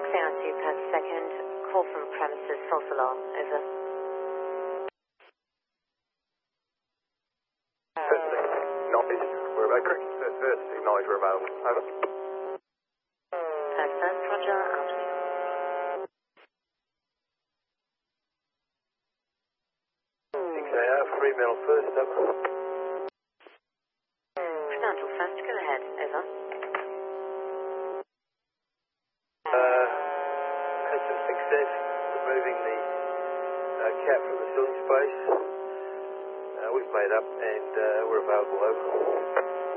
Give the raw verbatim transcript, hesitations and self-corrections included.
A R two per second. Call from premises, false alarm. Over. Knowledge, we're about correct. First, acknowledge we're available. Over. First, first, Roger, out. six A R, Fremantle first, over. Fremantle first, go ahead. Over. Uh, had some success removing the uh, cap from the ceiling space. Uh, we've made up and uh, we're available, over.